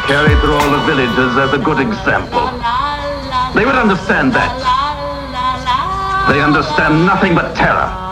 carried through all the villages as a good example. They would understand that. They understand nothing but terror.